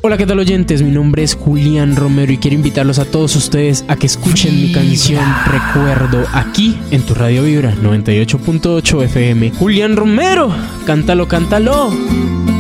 Hola, ¿qué tal oyentes? Mi nombre es Julián Romero y quiero invitarlos a todos ustedes a que escuchen mi canción Recuerdo aquí en tu Radio Vibra 98.8 FM. Julián Romero, cántalo, cántalo.